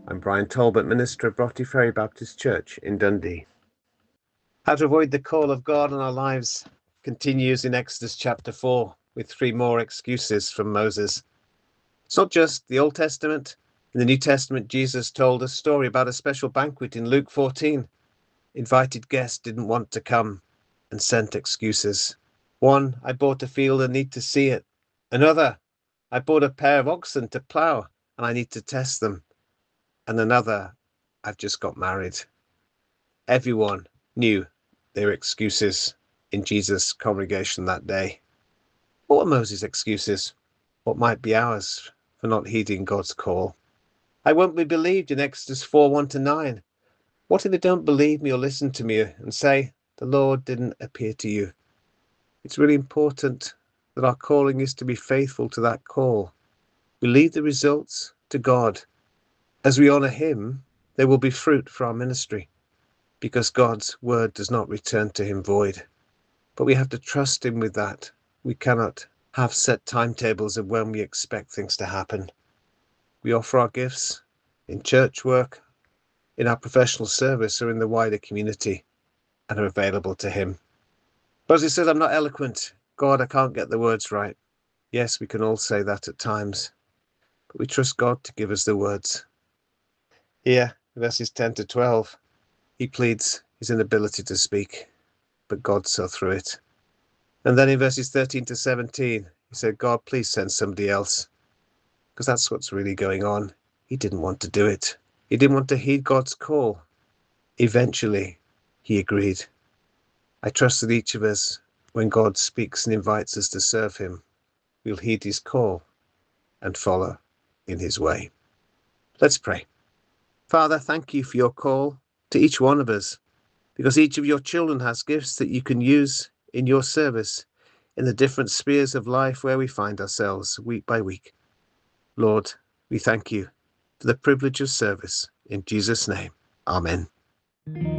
I'm Brian Talbot, minister of Broughty Ferry Baptist Church in Dundee. How to avoid the call of God in our lives continues in Exodus chapter 4 with 3 more excuses from Moses. It's not just the Old Testament. In the New Testament, Jesus told a story about a special banquet in Luke 14. Invited guests didn't want to come and sent excuses. One, I bought a field and need to see it. Another, I bought a pair of oxen to plough and I need to test them. And another, I've just got married. Everyone knew their excuses in Jesus' congregation that day. What were Moses' excuses? What might be ours for not heeding God's call? I won't be believed in Exodus 4:1-9. What if they don't believe me or listen to me and say, the Lord didn't appear to you? It's really important that our calling is to be faithful to that call. We leave the results to God. As we honour him, there will be fruit for our ministry, because God's word does not return to him void. But we have to trust him with that. We cannot have set timetables of when we expect things to happen. We offer our gifts in church work, in our professional service, or in the wider community, and are available to him. Moses says, I'm not eloquent. God, I can't get the words right. Yes, we can all say that at times, but we trust God to give us the words. Here, verses 10-12, he pleads his inability to speak, but God saw through it. And then in verses 13-17, he said, God, please send somebody else, because that's what's really going on. He didn't want to do it. He didn't want to heed God's call. Eventually, he agreed. I trust that each of us, when God speaks and invites us to serve him, we'll heed his call and follow in his way. Let's pray. Father, thank you for your call to each one of us, because each of your children has gifts that you can use in your service in the different spheres of life where we find ourselves week by week. Lord, we thank you for the privilege of service. In Jesus' name, amen.